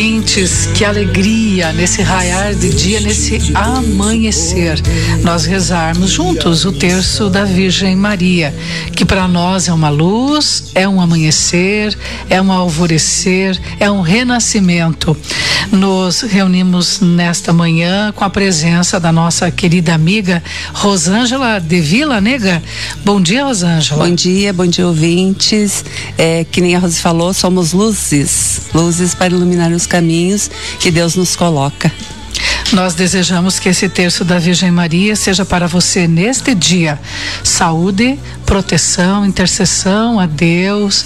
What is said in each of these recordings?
Que alegria nesse raiar de dia, nesse amanhecer, nós rezarmos juntos o terço da Virgem Maria, que para nós é uma luz, é um amanhecer, é um alvorecer, é um renascimento. Nos reunimos nesta manhã com a presença da nossa querida amiga Rosângela de Vila Nega. Bom dia, Rosângela. Bom dia ouvintes. Que nem a Rose falou, somos luzes para iluminar os caminhos que Deus nos coloca. Nós desejamos que esse terço da Virgem Maria seja para você neste dia saúde, proteção, intercessão a Deus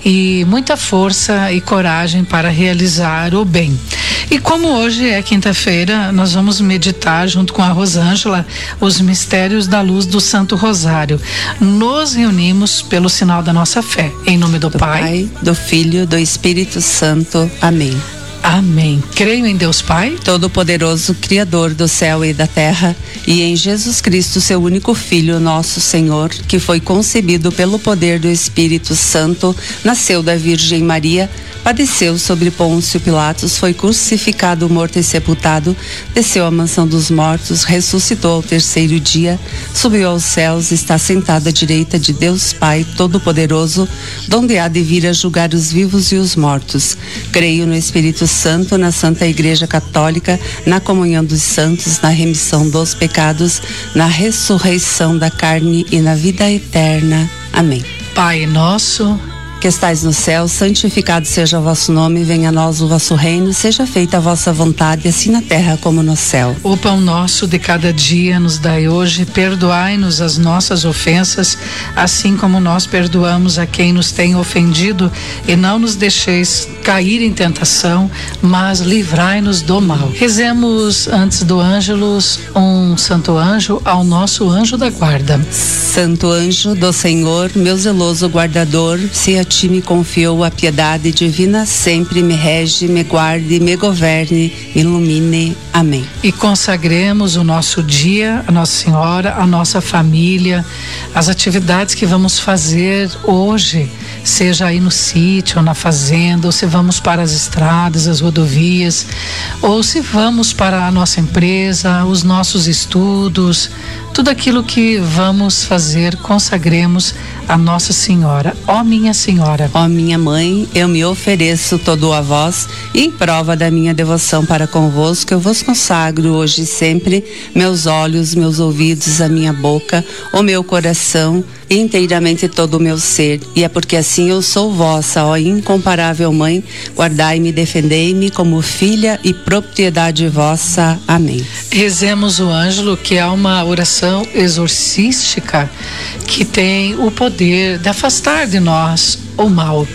e muita força e coragem para realizar o bem. E como hoje é quinta-feira, nós vamos meditar junto com a Rosângela os mistérios da luz do Santo Rosário. Nos reunimos pelo sinal da nossa fé. Em nome do Pai, do Filho, do Espírito Santo. Amém. Amém. Creio em Deus Pai, Todo-Poderoso, Criador do céu e da terra, e em Jesus Cristo, seu único Filho, nosso Senhor, que foi concebido pelo poder do Espírito Santo, nasceu da Virgem Maria, padeceu sobre Pôncio Pilatos, foi crucificado, morto e sepultado, desceu à mansão dos mortos, ressuscitou ao terceiro dia, subiu aos céus, está sentado à direita de Deus Pai Todo-Poderoso, donde há de vir a julgar os vivos e os mortos. Creio no Espírito Santo, na Santa Igreja Católica, na comunhão dos santos, na remissão dos pecados, na ressurreição da carne e na vida eterna. Amém. Pai nosso que estais no céu, santificado seja o vosso nome, venha a nós o vosso reino, seja feita a vossa vontade, assim na terra como no céu. O pão nosso de cada dia nos dai hoje, perdoai-nos as nossas ofensas, assim como nós perdoamos a quem nos tem ofendido, e não nos deixeis cair em tentação, mas livrai-nos do mal. Rezemos antes do Ângelus um santo anjo ao nosso anjo da guarda. Santo anjo do Senhor, meu zeloso guardador, se a ti me confiou a piedade divina, sempre me rege, me guarde, me governe, me ilumine. Amém. E consagremos o nosso dia, a Nossa Senhora, a nossa família, as atividades que vamos fazer hoje, seja aí no sítio ou na fazenda, ou se vamos para as estradas, as rodovias, ou se vamos para a nossa empresa, os nossos estudos, tudo aquilo que vamos fazer, consagremos a Nossa Senhora. Ó minha Senhora, ó minha Mãe, eu me ofereço todo a vós, e em prova da minha devoção para convosco, eu vos consagro hoje e sempre meus olhos, meus ouvidos, a minha boca, o meu coração, e inteiramente todo o meu ser. E é porque assim eu sou vossa, ó incomparável Mãe, guardai-me e defendei-me como filha e propriedade vossa. Amém. Rezemos o ângelo, que é uma oração exorcística que tem o poder de afastar de nós o mal.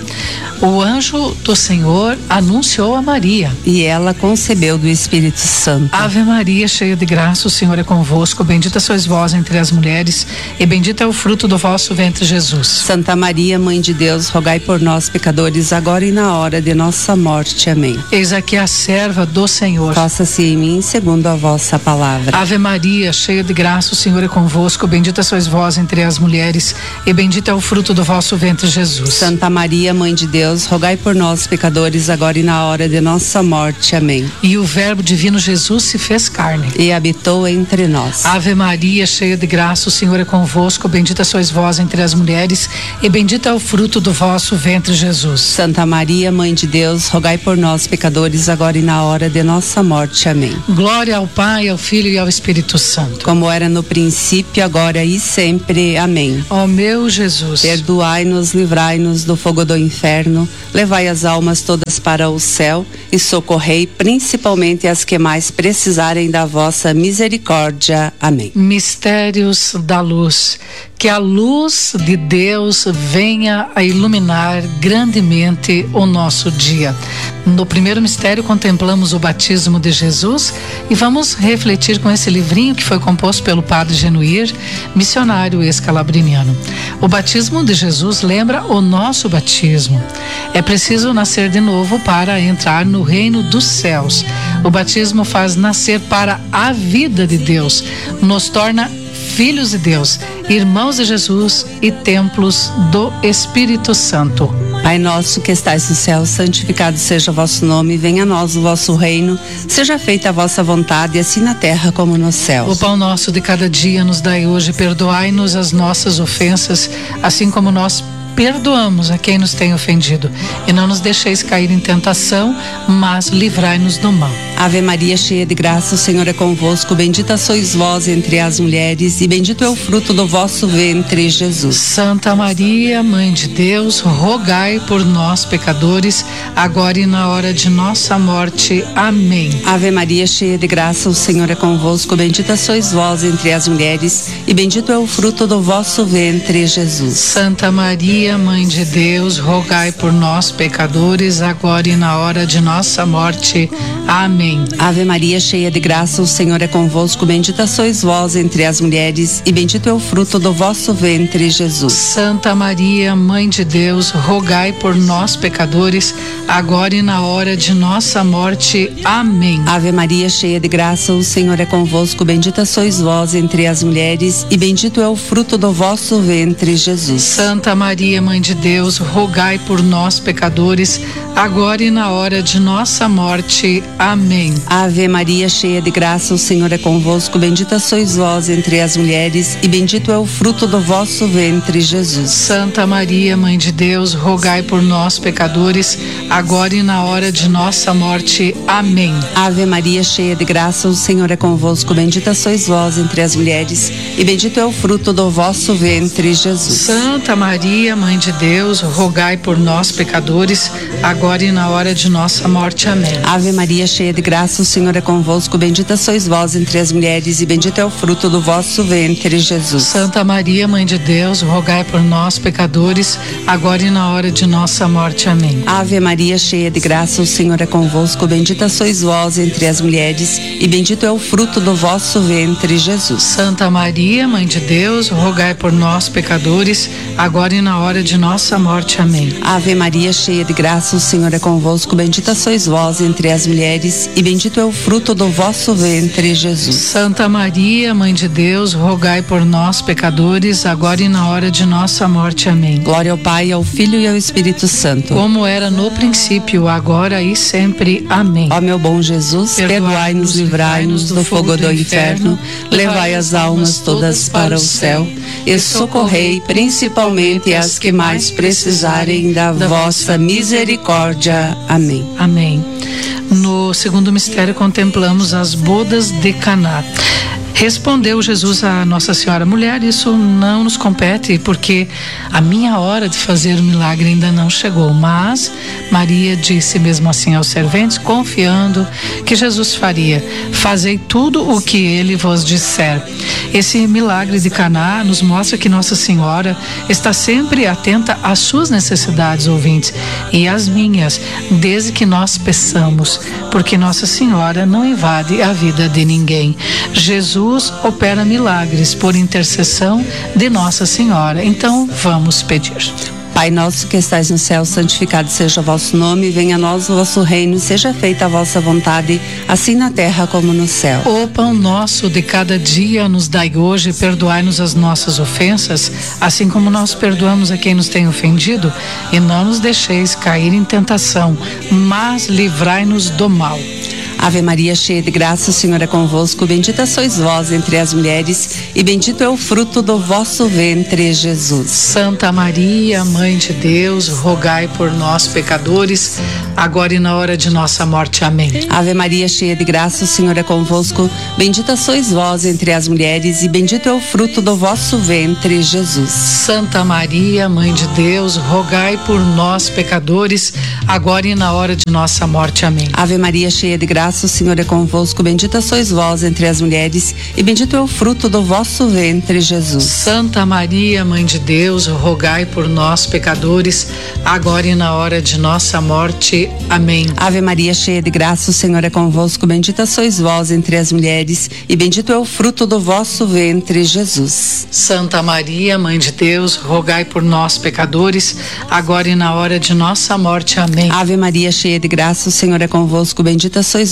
O anjo do Senhor anunciou a Maria, e ela concebeu do Espírito Santo. Ave Maria, cheia de graça, o Senhor é convosco, bendita sois vós entre as mulheres, e bendito é o fruto do vosso ventre, Jesus. Santa Maria, Mãe de Deus, rogai por nós, pecadores, agora e na hora de nossa morte. Amém. Eis aqui a serva do Senhor. Faça-se em mim segundo a vossa palavra. Ave Maria, cheia de graça, o Senhor é convosco, bendita sois vós entre as mulheres, e bendito é o fruto do vosso ventre, Jesus. Santa Maria, Mãe de Deus, rogai por nós, pecadores, agora e na hora de nossa morte. Amém. E o Verbo divino Jesus se fez carne e habitou entre nós. Ave Maria, cheia de graça, o Senhor é convosco, bendita sois vós entre as mulheres, e bendito é o fruto do vosso ventre, Jesus. Santa Maria, Mãe de Deus, rogai por nós, pecadores, agora e na hora de nossa morte. Amém. Glória ao Pai, ao Filho e ao Espírito Santo, como era no princípio, agora e sempre. Amém. Ó meu Jesus, perdoai-nos, livrai-nos do fogo do inferno, levai as almas todas para o céu e socorrei principalmente as que mais precisarem da vossa misericórdia. Amém. Mistérios da luz. Que a luz de Deus venha a iluminar grandemente o nosso dia. No primeiro mistério contemplamos o batismo de Jesus e vamos refletir com esse livrinho que foi composto pelo padre Genuir, missionário escalabriniano. O batismo de Jesus lembra o nosso batismo. É preciso nascer de novo para entrar no reino dos céus. O batismo faz nascer para a vida de Deus, nos torna filhos de Deus, irmãos de Jesus e templos do Espírito Santo. Pai nosso que estais no céu, santificado seja o vosso nome, venha a nós o vosso reino, seja feita a vossa vontade, assim na terra como nos céus. O pão nosso de cada dia nos dai hoje, perdoai-nos as nossas ofensas, assim como nós perdoamos a quem nos tem ofendido. E não nos deixeis cair em tentação, mas livrai-nos do mal. Ave Maria, cheia de graça, o Senhor é convosco, bendita sois vós entre as mulheres, e bendito é o fruto do vosso ventre, Jesus. Santa Maria, Mãe de Deus, rogai por nós, pecadores, agora e na hora de nossa morte. Amém. Ave Maria, cheia de graça, o Senhor é convosco, bendita sois vós entre as mulheres, e bendito é o fruto do vosso ventre, Jesus. Santa Maria, Mãe de Deus, rogai por nós, pecadores, agora e na hora de nossa morte. Amém. Ave Maria, cheia de graça, o Senhor é convosco, bendita sois vós entre as mulheres, e bendito é o fruto do vosso ventre, Jesus. Santa Maria, Mãe de Deus, rogai por nós, pecadores, agora e na hora de nossa morte. Amém. Ave Maria, cheia de graça, o Senhor é convosco, bendita sois vós entre as mulheres, e bendito é o fruto do vosso ventre, Jesus. Santa Maria, Mãe de Deus, rogai por nós, pecadores, agora e na hora de nossa morte. Amém. Ave Maria, cheia de graça, o Senhor é convosco, bendita sois vós entre as mulheres, e bendito é o fruto do vosso ventre, Jesus. Santa Maria, Mãe de Deus, rogai por nós, pecadores, agora e na hora de nossa morte. Amém. Ave Maria, cheia de graça, o Senhor é convosco, bendita sois vós entre as mulheres, e bendito é o fruto do vosso ventre, Jesus. Santa Maria, Mãe de Deus, rogai por nós, pecadores, agora e na hora de nossa morte. Amém. Ave Maria, cheia de graça, o Senhor é convosco, bendita sois vós entre as mulheres, e bendito é o fruto do vosso ventre, Jesus. Santa Maria, Mãe de Deus, rogai por nós, pecadores, agora e na hora de nossa morte. Amém. Ave Maria, cheia de graça, o Senhor é convosco, bendita sois vós entre as mulheres, e bendito é o fruto do vosso ventre, Jesus. Santa Maria, Mãe de Deus, rogai por nós, pecadores, agora e na hora de nossa morte. Amém. Ave Maria, cheia de graça, o Senhor é convosco, bendita sois vós entre as mulheres, e bendito é o fruto do vosso ventre, Jesus. Santa Maria, Mãe de Deus, rogai por nós, pecadores, agora e na hora de nossa morte. Amém. Glória ao Pai, ao Filho e ao Espírito Santo. Como era no princípio, agora e sempre. Amém. Ó meu bom Jesus, perdoai-nos, livrai-nos do fogo do inferno, levai as almas todas para o céu e socorrei principalmente as que mais precisarem da vossa misericórdia. Amém. Amém. No segundo mistério contemplamos as bodas de Caná. Respondeu Jesus a Nossa Senhora: mulher, isso não nos compete, porque a minha hora de fazer o milagre ainda não chegou. Mas Maria disse mesmo assim aos serventes, confiando que Jesus faria: fazei tudo o que ele vos disser. Esse milagre de Caná nos mostra que Nossa Senhora está sempre atenta às suas necessidades, ouvintes, e às minhas, desde que nós peçamos, porque Nossa Senhora não invade a vida de ninguém. Jesus opera milagres por intercessão de Nossa Senhora. Então, vamos pedir. Pai nosso que estais no céu, santificado seja o vosso nome, venha a nós o vosso reino, seja feita a vossa vontade, assim na terra como no céu. O pão nosso de cada dia nos dai hoje, perdoai-nos as nossas ofensas, assim como nós perdoamos a quem nos tem ofendido, e não nos deixeis cair em tentação, mas livrai-nos do mal. Ave Maria, cheia de graça, o Senhor é convosco, bendita sois vós entre as mulheres, e bendito é o fruto do vosso ventre, Jesus. Santa Maria, Mãe de Deus, rogai por nós, pecadores, agora e na hora de nossa morte. Amém. Ave Maria, cheia de graça, o Senhor é convosco, bendita sois vós entre as mulheres, e bendito é o fruto do vosso ventre, Jesus. Santa Maria, Mãe de Deus, rogai por nós, pecadores, agora e na hora de nossa morte. Amém. Ave Maria, cheia de graça, o Senhor é convosco, bendita sois vós entre as mulheres, e bendito é o fruto do vosso ventre, Jesus. Santa Maria, Mãe de Deus, rogai por nós, pecadores, agora e na hora de nossa morte. Amém. Ave Maria, cheia de graça, o Senhor é convosco, bendita sois vós entre as mulheres, e bendito é o fruto do vosso ventre, Jesus. Santa Maria, Mãe de Deus, rogai por nós, pecadores, agora e na hora de nossa morte. Amém. Ave Maria, cheia de graça, o Senhor é convosco, bendita sois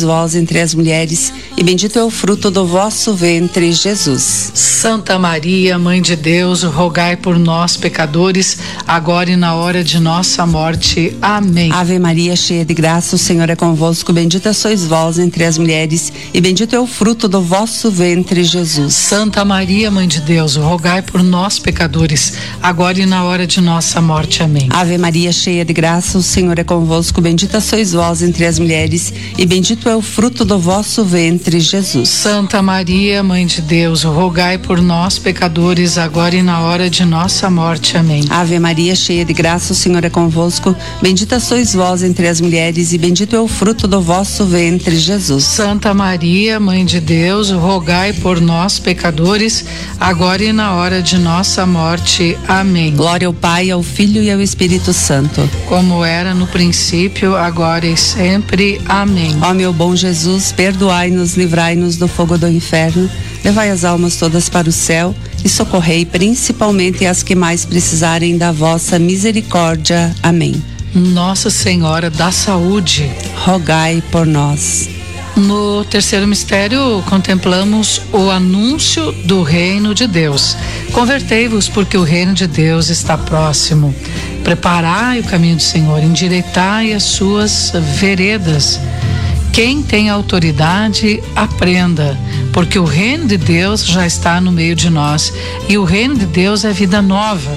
vós entre as mulheres, e bendito é o fruto do vosso ventre, Jesus. Santa Maria, Mãe de Deus, rogai por nós, pecadores, agora e na hora de nossa morte. Amém. Ave Maria, cheia de graça, o Senhor é convosco, bendita sois vós entre as mulheres, e bendito é o fruto do vosso ventre, Jesus. Santa Maria, Mãe de Deus, rogai por nós, pecadores, agora e na hora de nossa morte. Amém. Ave Maria, cheia de graça, o Senhor é convosco, bendita sois vós entre as mulheres, e bendito é o fruto do vosso ventre, Jesus. Santa Maria, Mãe de Deus, rogai por nós, pecadores, agora e na hora de nossa morte. Amém. Ave Maria, cheia de graça, o Senhor é convosco, bendita sois vós entre as mulheres, e bendito é o fruto do vosso ventre, Jesus. Santa Maria, Mãe de Deus, rogai por nós, pecadores, agora e na hora de nossa morte. Amém. Glória ao Pai, ao Filho e ao Espírito Santo, como era no princípio, agora e sempre. Amém. Ó meu bom Jesus, perdoai-nos, livrai-nos do fogo do inferno, levai as almas todas para o céu e socorrei principalmente as que mais precisarem da vossa misericórdia. Amém. Nossa Senhora da Saúde, rogai por nós. No terceiro mistério, contemplamos o anúncio do reino de Deus. Convertei-vos, porque o reino de Deus está próximo. Preparai o caminho do Senhor, endireitai as suas veredas. Quem tem autoridade, aprenda, porque o reino de Deus já está no meio de nós. E o reino de Deus é vida nova.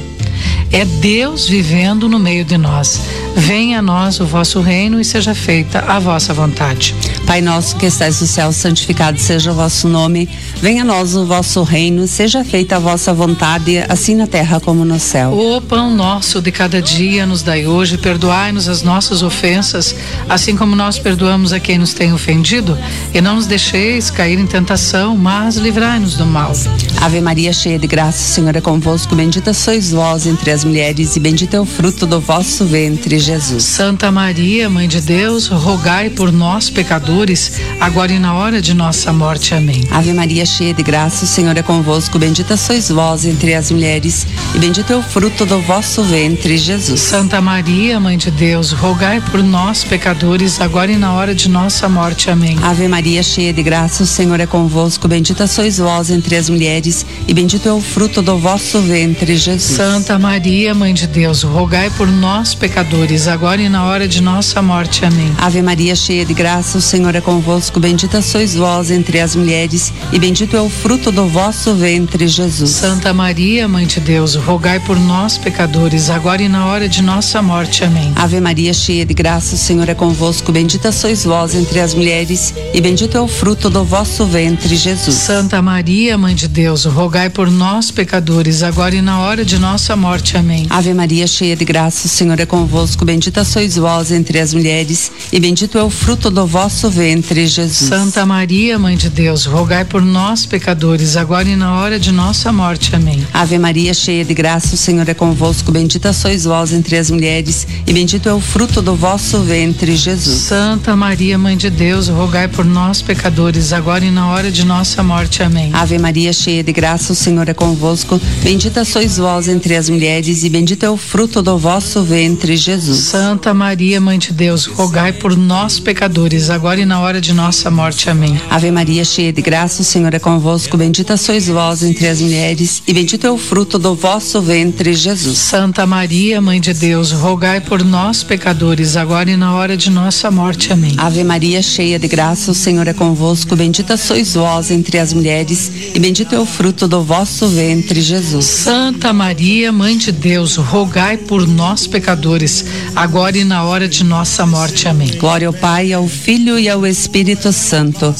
É Deus vivendo no meio de nós. Venha a nós o vosso reino e seja feita a vossa vontade. Pai nosso que estais no céu, santificado seja o vosso nome. Venha a nós o vosso reino, seja feita a vossa vontade, assim na terra como no céu. O pão nosso de cada dia nos dai hoje, perdoai-nos as nossas ofensas, assim como nós perdoamos a quem nos tem ofendido, e não nos deixeis cair em tentação, mas livrai-nos do mal. Ave Maria, cheia de graça, o Senhor é convosco, bendita sois vós entre as mulheres, e bendito é o fruto do vosso ventre, Jesus. Santa Maria, Mãe de Deus, rogai por nós, pecadores, agora e na hora de nossa morte. Amém. Ave Maria, cheia de graça, o Senhor é convosco, bendita sois vós entre as mulheres, e bendito é o fruto do vosso ventre, Jesus. Santa Maria, Mãe de Deus, rogai por nós, pecadores, agora e na hora de nossa morte. Amém. Ave Maria, cheia de graça, o Senhor é convosco, bendita sois vós entre as mulheres, e bendito é o fruto do vosso ventre, Jesus. Santa Maria, Mãe de Deus, rogai por nós, pecadores, agora e na hora de nossa morte. Amém. Ave Maria, cheia de graça, o Senhor é convosco, bendita sois vós entre as mulheres, e bendito é o fruto do vosso ventre, Jesus. Santa Maria, Mãe de Deus, rogai por nós, pecadores, agora e na hora de nossa morte. Amém. Ave Maria, cheia de graça, o Senhor é convosco, bendita sois vós entre as mulheres, e bendito é o fruto do vosso ventre, Jesus. Santa Maria, Mãe de Deus, rogai por nós, pecadores, agora e na hora de nossa morte. Amém. Ave Maria, cheia de graça, o Senhor é convosco, bendita sois vós entre as mulheres, e bendito é o fruto do vosso ventre, Jesus. Santa Maria, Mãe de Deus, rogai por nós, pecadores, agora e na hora de nossa morte. Amém. Ave Maria, cheia de graça, o Senhor é convosco, bendita sois vós entre as mulheres, e bendito é o fruto do vosso ventre, Jesus. Santa Maria, Mãe de Deus, rogai por nós, pecadores, agora e na hora de nossa morte. Amém. Ave Maria, cheia de graça, o Senhor é convosco, bendita sois vós entre as mulheres, e bendito é o fruto do vosso ventre, Jesus. Santa Maria, Mãe de Deus, rogai por nós, pecadores, agora e na hora de nossa morte. Amém. Ave Maria, cheia de graça, o Senhor é convosco, bendita sois vós entre as mulheres, e bendito é o fruto do vosso ventre, Jesus. Santa Maria, Mãe de Deus, rogai por nós, pecadores, agora e na hora de nossa morte. Amém. Ave Maria, cheia de graça, o Senhor é convosco, bendita sois vós entre as mulheres, e bendito é o fruto do vosso ventre, Jesus. Santa Maria, Mãe de Deus, rogai por nós, pecadores, agora e na hora de nossa morte. Amém. Glória ao Pai, ao Filho e ao Espírito Santo,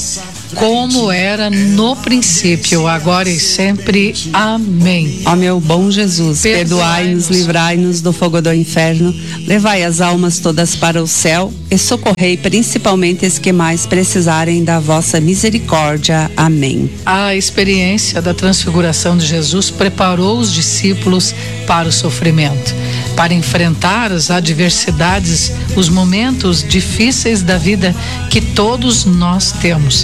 como era no princípio, agora e sempre. Amém. Ó meu bom Jesus, perdoai-nos, livrai-nos do fogo do inferno, levai as almas todas para o céu e socorrei principalmente as que mais precisarem da vossa misericórdia. Amém. A experiência da transfiguração de Jesus preparou os discípulos para o sofrimento, para enfrentar as adversidades, os momentos difíceis da vida que todos nós temos.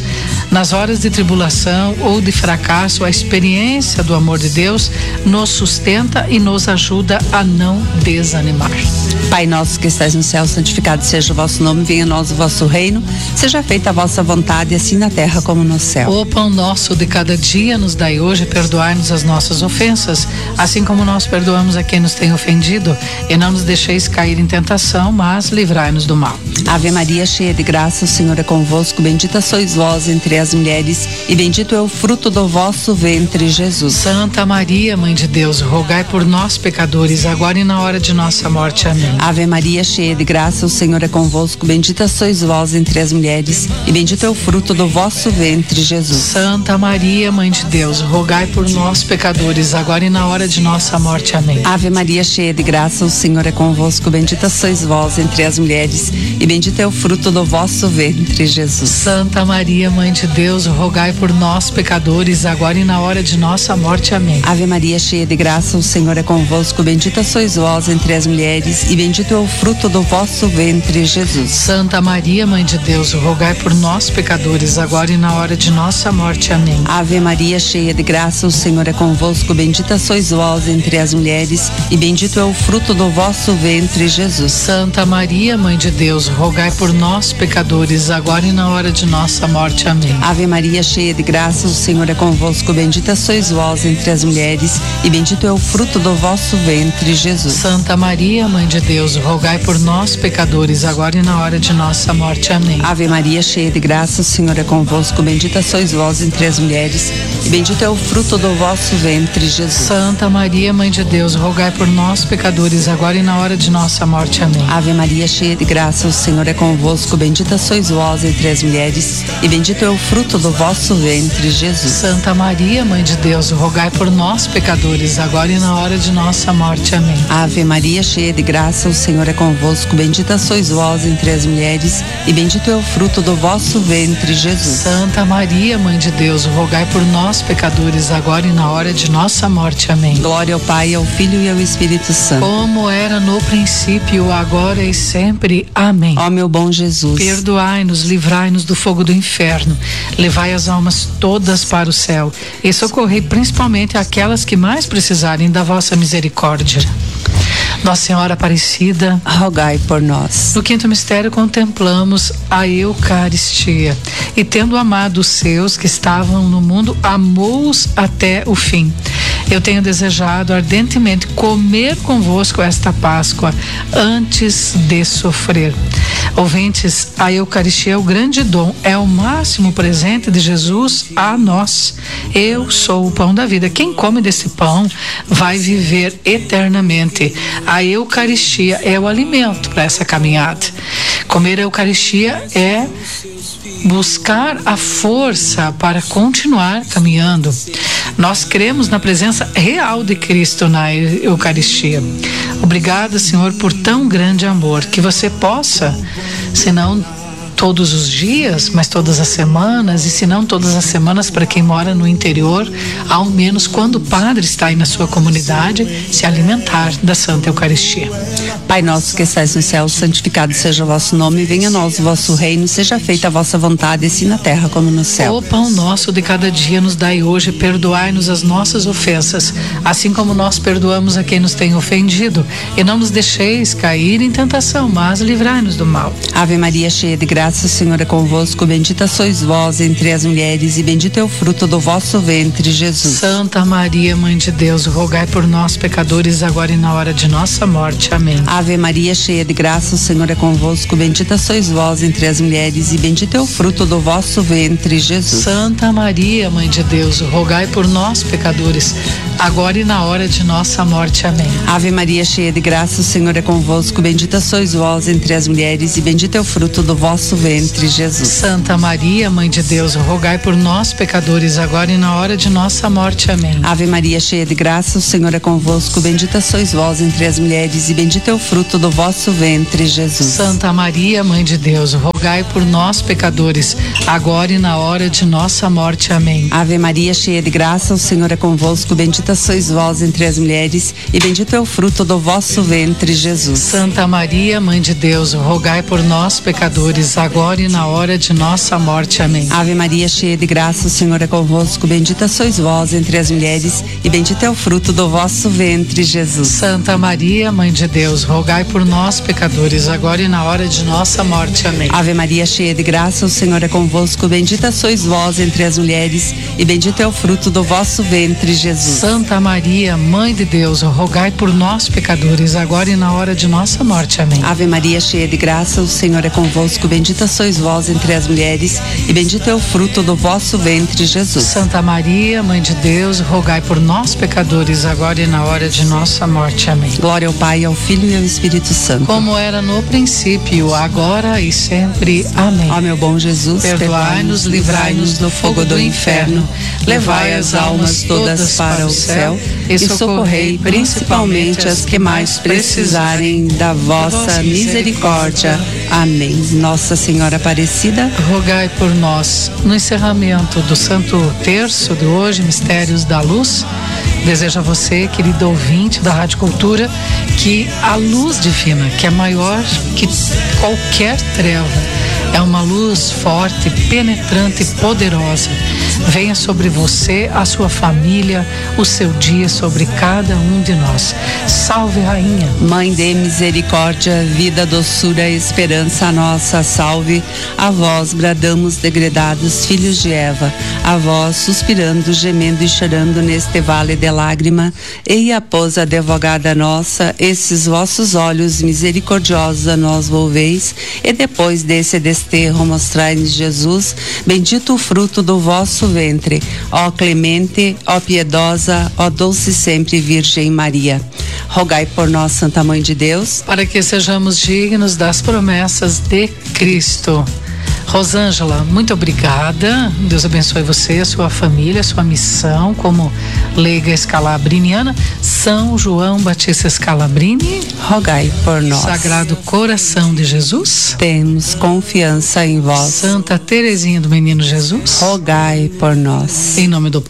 Nas horas de tribulação ou de fracasso, a experiência do amor de Deus nos sustenta e nos ajuda a não desanimar. Pai nosso que estais no céu, santificado seja o vosso nome, venha a nós o vosso reino, seja feita a vossa vontade, assim na terra como no céu. O pão nosso de cada dia nos dai hoje, perdoai-nos as nossas ofensas, assim como nós perdoamos a quem nos tem ofendido, e não nos deixeis cair em tentação, mas livrai-nos do mal. Ave Maria, cheia de graça, o Senhor é convosco, bendita sois vós entre as mulheres, e bendito é o fruto do vosso ventre, Jesus. Santa Maria, Mãe de Deus, rogai por nós, pecadores, agora e na hora de nossa morte. Amém. Ave Maria, cheia de graça, o Senhor é convosco, bendita sois vós entre as mulheres, e bendito é o fruto do vosso ventre, Jesus. Santa Maria, Mãe de Deus, rogai por nós, pecadores, agora e na hora de nossa morte. Amém. Ave Maria, cheia de graça, o Senhor é convosco, bendita sois vós entre as mulheres, e bendito é o fruto do vosso ventre, Jesus. Santa Maria, Mãe de Deus, rogai por nós, pecadores, agora e na hora de nossa morte. Amém. Ave Maria, cheia de graça, o Senhor é convosco, bendita sois vós entre as mulheres, e bendito é o fruto do vosso ventre, Jesus. Santa Maria, Mãe de Deus, rogai por nós, pecadores, agora e na hora de nossa morte. Amém. Ave Maria, cheia de graça, o Senhor é convosco, bendita sois vós entre as mulheres, e bendito é o fruto do vosso ventre, Jesus. Santa Maria, Mãe de Deus, rogai por nós, pecadores, agora e na hora de nossa morte. Amém. Ave Maria, cheia de graça, o Senhor é convosco, bendita sois vós entre as mulheres, e bendito é o fruto do vosso ventre, Jesus. Santa Maria, Mãe de Deus, rogai por nós, pecadores, agora e na hora de nossa morte. Amém. Ave Maria, cheia de graça, o Senhor é convosco, bendita sois vós entre as mulheres, e bendito é o fruto do vosso ventre, Jesus. Santa Maria, Mãe de Deus, rogai por nós, pecadores, agora e na hora de nossa morte. Amém. Ave Maria, cheia de graça, o Senhor é convosco, bendita sois vós entre as mulheres, e bendito é o fruto do vosso ventre, Jesus. Santa Maria, Mãe de Deus, rogai por nós, pecadores, agora e na hora de nossa morte. Amém. Ave Maria, cheia de graça, o Senhor é convosco, bendita sois vós entre as mulheres, e bendito é o fruto do vosso ventre, Jesus. Santa Maria, Mãe de Deus, rogai por nós, pecadores, agora e na hora de nossa morte. Amém. Glória ao Pai, ao Filho e ao Espírito Santo. Como era no princípio, agora e sempre. Amém. Ó meu bom Jesus, perdoai-nos, livrai-nos do fogo do inferno, levai as almas todas para o céu e socorrei principalmente aquelas que mais precisarem da vossa misericórdia. Nossa Senhora Aparecida, rogai por nós. No quinto mistério contemplamos a Eucaristia, e tendo amado os seus que estavam no mundo, amou-os até o fim. Eu tenho desejado ardentemente comer convosco esta Páscoa antes de sofrer. Ouvintes, a Eucaristia é o grande dom, é o máximo presente de Jesus a nós. Eu sou o pão da vida. Quem come desse pão vai viver eternamente. A Eucaristia é o alimento para essa caminhada. Comer a Eucaristia é buscar a força para continuar caminhando. Nós cremos na presença real de Cristo na Eucaristia. Obrigada, Senhor, por tão grande amor, que você possa, se não todos os dias, mas todas as semanas, e se não todas as semanas para quem mora no interior, ao menos quando o padre está aí na sua comunidade, se alimentar da Santa Eucaristia. Pai nosso que estais no céu, santificado seja o vosso nome, venha a nós o vosso reino, seja feita a vossa vontade, assim na terra como no céu. O pão nosso de cada dia nos dai hoje, perdoai-nos as nossas ofensas, assim como nós perdoamos a quem nos tem ofendido, e não nos deixeis cair em tentação, mas livrai-nos do mal. Ave Maria, cheia de graça, o Senhor é convosco, bendita sois vós entre as mulheres, e bendito é o fruto do vosso ventre, Jesus. Santa Maria, Mãe de Deus, rogai por nós, pecadores, agora e na hora de nossa morte. Amém. Ave Maria, cheia de graça, o Senhor é convosco, bendita sois vós entre as mulheres, e bendito é o fruto do vosso ventre, Jesus. Santa Maria, Mãe de Deus, rogai por nós, pecadores, agora e na hora de nossa morte. Amém. Ave Maria, cheia de graça, o Senhor é convosco, bendita sois vós entre as mulheres, e bendito é o fruto do vosso ventre, Jesus. Santa Maria, Mãe de Deus, rogai por nós, pecadores, agora e na hora de nossa morte. Amém. Ave Maria, cheia de graça, o Senhor é convosco, bendita sois vós entre as mulheres, e bendito é o fruto do vosso ventre, Jesus. Santa Maria, Mãe de Deus, rogai por nós, pecadores, agora e na hora de nossa morte. Amém. Ave Maria, cheia de graça, o Senhor é convosco, bendita sois vós entre as mulheres, e bendito é o fruto do vosso ventre, Jesus. Santa Maria, Mãe de Deus, rogai por nós, pecadores, agora e na hora de nossa morte. Amém. Ave Maria, cheia de graça, o Senhor é convosco. Bendita sois vós entre as mulheres, e bendito é o fruto do vosso ventre, Jesus. Santa Maria, Mãe de Deus, rogai por nós, pecadores, agora e na hora de nossa morte. Amém. Ave Maria, cheia de graça, o Senhor é convosco. Bendita sois vós entre as mulheres, e bendito é o fruto do vosso ventre, Jesus. Santa Maria, Mãe de Deus, rogai por nós, pecadores, agora e na hora de nossa morte. Amém. Ave Maria, cheia de graça, o Senhor é convosco. Bendita sois vós entre as mulheres, e bendito é o fruto do vosso ventre, Jesus. Santa Maria, Mãe de Deus, rogai por nós, pecadores, agora e na hora de nossa morte. Amém. Glória ao Pai, ao Filho e ao Espírito Santo. Como era no princípio, agora e sempre. Amém. Ó meu bom Jesus, perdoai-nos, livrai-nos do fogo do inferno, levai as almas todas para o céu e socorrei principalmente as que mais precisarem da vossa misericórdia. Amém. Nossa Senhora Aparecida, rogai por nós. No encerramento do Santo Terço de hoje, Mistérios da Luz, desejo a você, querido ouvinte da Rádio Cultura, que a luz divina, que é maior que qualquer treva, é uma luz forte, penetrante e poderosa, venha sobre você, a sua família, o seu dia, sobre cada um de nós. Salve, Rainha. Mãe de misericórdia, vida, doçura, esperança nossa, salve. A vós bradamos degredados, filhos de Eva, a vós suspirando, gemendo e chorando neste vale de lágrima, e após a advogada nossa, esses vossos olhos misericordiosos a nós volveis, e depois desse desterro mostrai-nos Jesus, bendito o fruto do vosso ventre, ó clemente, ó piedosa, ó doce sempre Virgem Maria. Rogai por nós, Santa Mãe de Deus, para que sejamos dignos das promessas de Cristo. Rosângela, muito obrigada. Deus abençoe você, a sua família, a sua missão como leiga escalabriniana. São João Batista Scalabrini, rogai por nós. Sagrado Coração de Jesus, temos confiança em vós. Santa Teresinha do Menino Jesus, rogai por nós. Em nome do